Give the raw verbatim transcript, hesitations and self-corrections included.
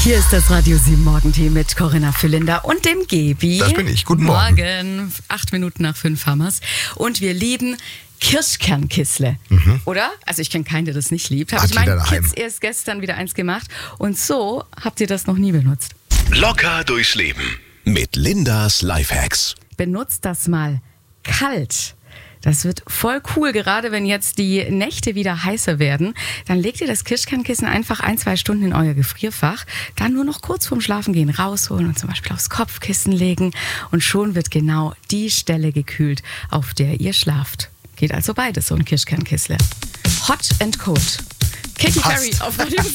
Hier ist das Radio sieben Morgentee mit Corinna Füllinder und dem Gebi. Das bin ich. Guten Morgen. Morgen, acht Minuten nach fünf haben wir's. Und wir lieben Kirschkernkissle, Mhm. oder? Also ich kenne keinen, der das nicht liebt. Habe Hat ich meinen jeder daheim. Kids erst gestern wieder eins gemacht. Und so habt ihr das noch nie benutzt. Locker durchs Leben mit Lindas Lifehacks. Benutzt das mal kalt. Das wird voll cool, gerade wenn jetzt die Nächte wieder heißer werden. Dann legt ihr das Kirschkernkissen einfach ein, zwei Stunden in euer Gefrierfach. Dann nur noch kurz vorm Schlafengehen rausholen und zum Beispiel aufs Kopfkissen legen. Und schon wird genau die Stelle gekühlt, auf der ihr schlaft. Geht also beides, so ein Kirschkernkissle. Hot and cold. Katy Perry Passt. auf Radio